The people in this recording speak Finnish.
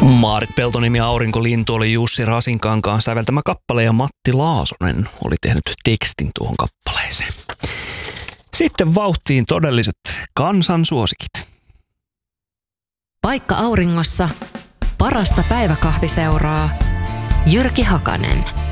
Maarit Peltonimi Aurinkolintu oli Jussi Rasinkankaan säveltämä kappale ja Matti Laasonen oli tehnyt tekstin tuohon kappaleeseen. Sitten vauhtiin todelliset kansansuosikit. Paikka auringossa, parasta päiväkahviseuraa, Jyrki Hakanen.